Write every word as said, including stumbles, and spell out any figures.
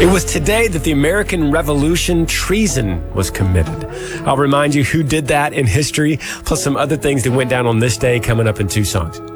It was today that the American Revolution treason was committed. I'll remind you who did that in history, plus some other things that went down on this day coming up in two songs.